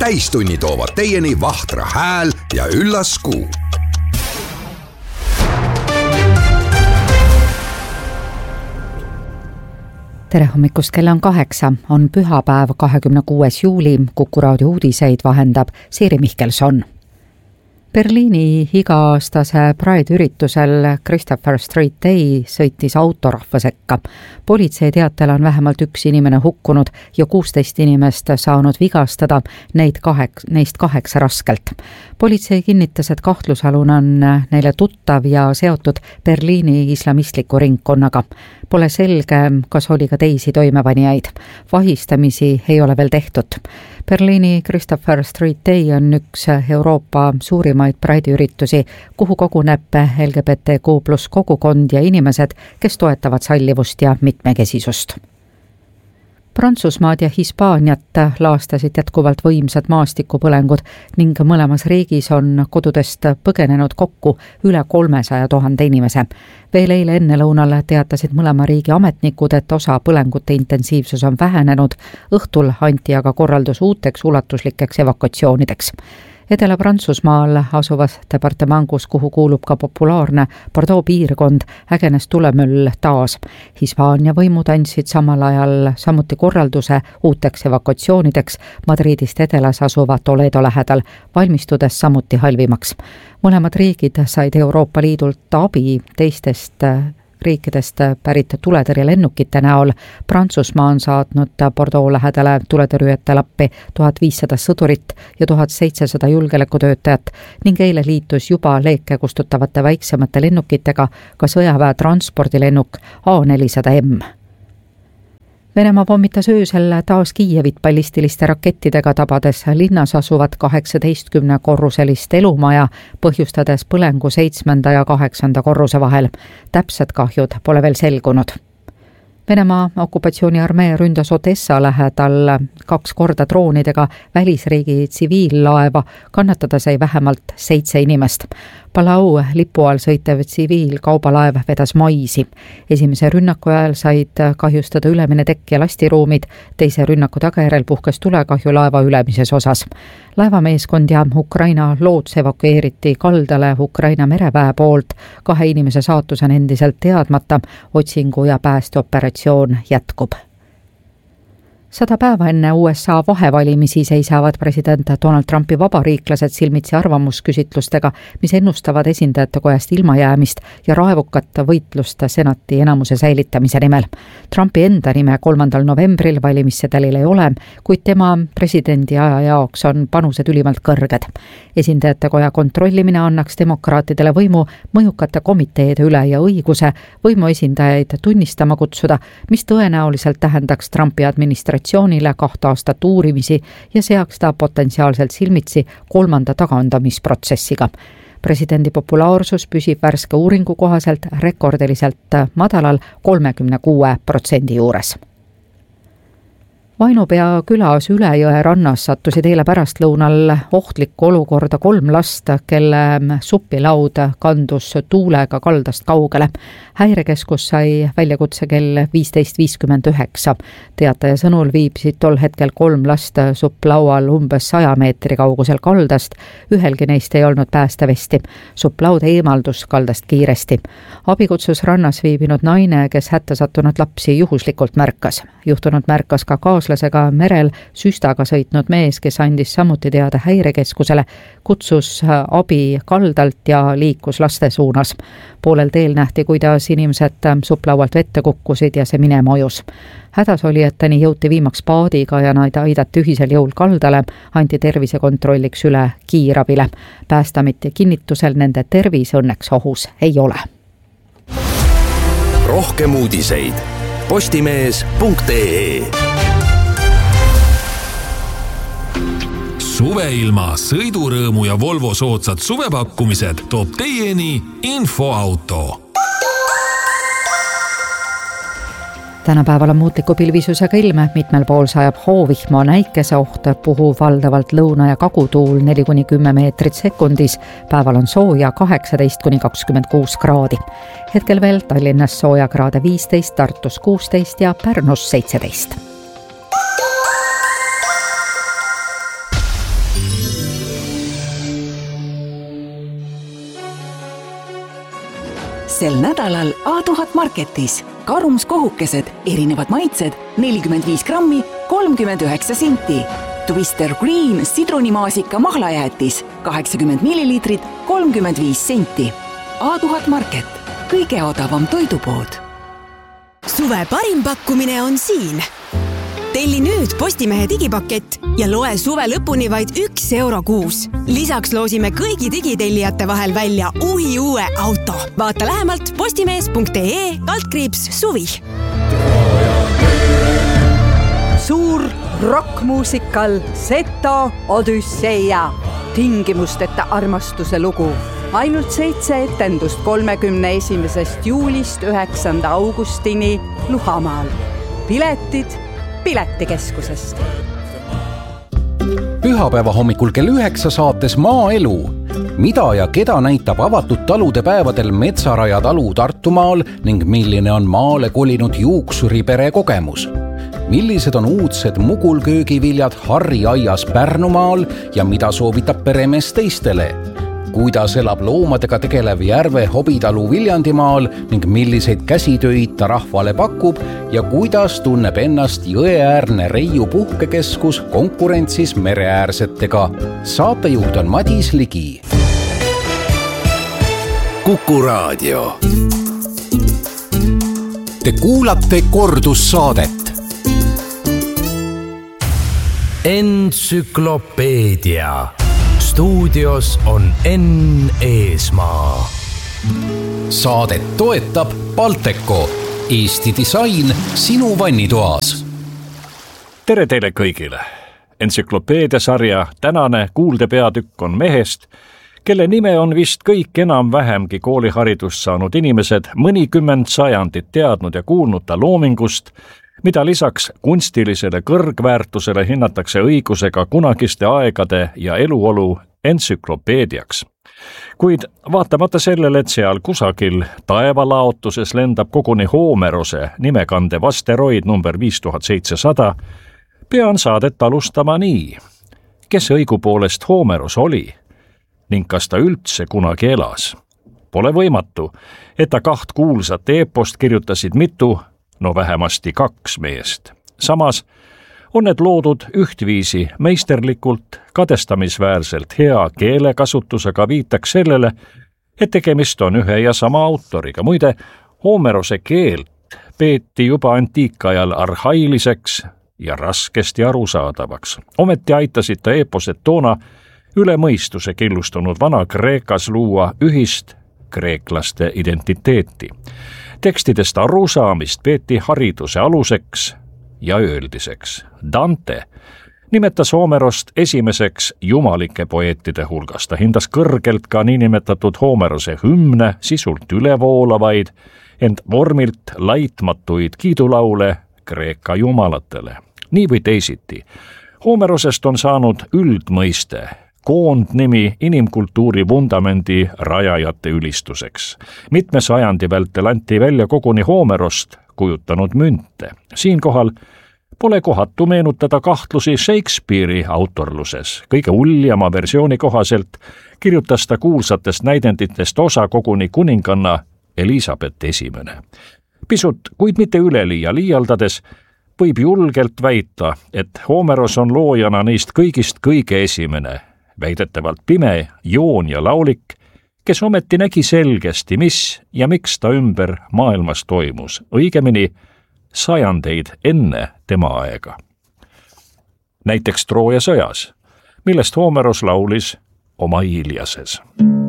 täistunni toovad teieni Vahtra hääl ja üllas kuu. Tere hommikust, kella on 8, on pühapäev 26. juuli, Kuku raadio uudiseid vahendab Siiri Mihkelson. Berliini iga-aastase Pride-üritusel Christopher Street Day sõitis autorahva sekka. Politsei teatel on vähemalt 1 inimene hukkunud ja 16 inimest saanud vigastada, neist 8 raskelt. Politsei kinnitas, et kahtlusalune on neile tuttav ja seotud Berliini islamistliku ringkonnaga. Pole selge, kas oli ka teisi toimepanijaid. Vahistamisi ei ole veel tehtud. Berliini Christopher Street Day on üks Euroopa suurimaid Pride-üritusi, kuhu koguneb LGBTQ+ kogukond ja inimesed, kes toetavad sallivust ja mitmekesisust. Prantsusmaad ja Hispaaniat laastasid jätkuvalt võimsad maastikupõlengud ning mõlemas riigis on kodudest põgenenud kokku üle 300 000 inimese. Veel eile ennelõunal teatasid mõlema riigi ametnikud, et osa põlengute intensiivsus on vähenenud, õhtul anti aga korraldus uuteks ulatuslikeks evakuatsioonideks. Edela-Prantsusmaal asuvas departamangus, kuhu kuulub ka populaarne Bordeaux piirkond, ägenes tulemüll taas. Hispaania võimud andsid samal ajal samuti korralduse uuteks evakuatsioonideks Madridist edelas asuva Toledo lähedal, valmistudes samuti halvimaks. Mõlemad riigid said Euroopa Liidult abi teistest riikidest pärit tuletõrjelennukite näol. Prantsusmaa on saatnud Bordeaux lähedale tuletõrjujate lappi 1500 sõdurit ja 1700 julgeolekutöötajat ning eile liitus juba leeke kustutavate väiksemate lennukitega ka sõjaväe transpordilennuk A400M. Venemaa pommitas öösel taas Kiievit ballistiliste rakettidega, tabades linnas asuvat 18-korruselist elumaja, põhjustades põlengu 7. ja 8. korruse vahel. Täpsed kahjud pole veel selgunud. Venemaa okupatsiooniarmee ründas Odessa lähedal 2 korda droonidega välisriigi tsiviillaeva, kannatada sai vähemalt 7 inimest. Palau lipu all sõitev tsiviilkaubalaev vedas maisi. Esimese rünnaku ajal said kahjustada ülemine tekk ja lastiruumid, teise rünnaku tagajärjel puhkes tulekahju laeva ülemises osas. Laevameeskond ja Ukraina loots evakueeriti kaldale Ukraina mereväe poolt, 2 inimese saatus on endiselt teadmata, otsingu ja päästeoperatsioon jätkub. 100 päeva enne USA vahevalimisi seisavad president Donald Trumpi vabariiklased silmitsi arvamusküsitlustega, mis ennustavad esindajate kojast ilmajäämist ja raevukat võitlust senati enamuse säilitamise nimel. Trumpi enda nime 3. novembril valimissedelil ei ole, kuid tema presidendi aja jaoks on panused ülimalt kõrged. Esindajate koja kontrollimine annaks demokraatidele võimu mõjukate komiteede üle ja õiguse võimu esindajaid tunnistama kutsuda, mis tõenäoliselt tähendaks Trumpi administratsioonile 2 aastat uurimisi ja seaks ta potentsiaalselt silmitsi 3. tagandamisprotsessiga. Presidendi populaarsus püsib värske uuringu kohaselt rekordiliselt madalal 36% juures. Vainupea külas Ülejõe rannas sattusid eile pärastlõunal ohtlikku olukorda 3 last, kelle supilaud kandus tuulega kaldast kaugele. Häirekeskus sai väljakutse kell 15.59. Teataja sõnul viibsid tol hetkel 3 last supplaual umbes 100 meetri kaugusel kaldast. Ühelgi neist ei olnud päästevesti. Supplaud eemaldus kaldast kiiresti. Abi kutsus rannas viibinud naine, kes hätta sattunud lapsi juhuslikult märkas. Juhtunud märkas ka kaaslasega merel süstaga sõitnud mees, kes andis samuti teada häirekeskusele, kutsus abi kaldalt ja liikus laste suunas. Poolel teel nähti, kuidas inimesed supplaualt vette kukkusid ja see minema ojus. Hädas oli, et tani jõuti viimaks paadiga ja nad aidati ühisel jõul kaldale, anti tervisekontrolliks üle kiirabile. Päästamiti kinnitusel nende tervis õnneks ohus ei ole. Rohkem uudiseid postimees.ee. Suveilma, sõidurõõmu ja Volvo soodsad suvepakkumised toob teieni Infoauto. Tänapäeval on muutliku pilvisusega ilme, mitmel pool sajab hoovihma, näikese oht, puhub valdavalt lõuna- ja kagutuul 4-10 meetrit sekundis. Päeval on sooja 18-26 kraadi. Hetkel veel Tallinnas sooja kraade 15, Tartus 16 ja Pärnus 17. sel nädalal A1000 Marketis. Karumskohukesed, erinevad maitsed, 45 grammi, 39 senti. Twister Green sidrunimaasika mahlajäätis, 80 milliliitrit, 35 senti. A1000 Market, kõige odavam toidupood. Suve parim pakkumine on siin. Telli nüüd Postimehe digipakett ja loe suve lõpuni vaid €1 kuus. Lisaks loosime kõigi digitellijate vahel välja uue auto. Vaata lähemalt postimees.ee/suvi. Suur rockmuusikal Seto Odüsseia. Tingimusteta armastuse lugu. Ainult 7 etendust 31. juulist 9. augustini Luhamaal. Piletid Piletikeskusest. Pühapäeva hommikul kell 9 saates Maaelu. Mida ja keda näitab avatud talude päevadel Metsaraja talu Tartumaal ning milline on maale kolinud juuksuripere kogemus? Millised on uudsed mugulköögiviljad Harri aias Pärnumaal ja mida soovitab peremees teistele? Kuidas elab loomadega tegelev Järve hobitalu Viljandimaal ning milliseid käsitöid ta rahvale pakub ja kuidas tunneb ennast jõeäärne Reiu puhkekeskus konkurentsis mereäärsetega. Saatejuht on Madis Ligi. Kuku Raadio. Te kuulate kordussaadet. Entsüklopeedia. Stuudios on Enn Eesmaa. Saadet toetab Balteco, Eesti disain sinu vannitoas. Tere teile kõigile! Entsüklopeediasarja tänane kuuldepeatükk on mehest, kelle nime on vist kõik enam-vähemgi kooliharidust saanud inimesed mõnikümmend sajandit teadnud ja kuulnud ta loomingust, mida lisaks kunstilisele kõrgväärtusele hinnatakse õigusega kunagiste aegade ja eluolu entsüklopeediaks. Kuid vaatamata sellele, et seal kusagil taevalaotuses lendab koguni Homerose nimekandev asteroid number 5700, pean saadet alustama nii. Kes õigupoolest Homeros oli ning kas ta üldse kunagi elas? Pole võimatu, et ta 2 kuulsat eepost kirjutasid mitu, no vähemasti 2 meest. Samas on need loodud ühtviisi meisterlikult, kadestamisväärselt hea keelekasutusega viitaks sellele, et tegemist on ühe ja sama autoriga. Muide, Homerose keelt peeti juba antiikajal arhailiseks ja raskesti arusaadavaks. Ometi aitasid ta eeposed toona üle mõistuse killustunud Vana-Kreekas luua ühist kreeklaste identiteeti. Tekstidest arusaamist peeti hariduse aluseks ja ööldiseks. Dante nimetas Homerost esimeseks jumalike poeetide hulgas. Ta hindas kõrgelt ka niinimetatud Homerose hümne, sisult ülevoolavaid, ent vormilt laitmatuid kiidulaule Kreeka jumalatele. Nii või teisiti. Homerosest on saanud üldmõiste, koondnimi inimkultuuri vundamendi rajajate ülistuseks. Mitme sajandi vältel anti välja koguni Homerost kujutanud münte. Siinkohal pole kohatu meenutada kahtlusi Shakespeare'i autorluses. Kõige uljama versiooni kohaselt kirjutas ta kuulsatest näidenditest osa koguni kuninganna Elizabeth I. Pisut, kuid mitte üleliia liialdades, võib julgelt väita, et Homeros on loojana neist kõigist kõige esimene, väidetavalt pime joon ja laulik, kes ometi nägi selgesti, mis ja miks ta ümber maailmas toimus, õigemini sajandeid enne tema aega. Näiteks Trooja sõjas, millest Homeros laulis oma Iliases.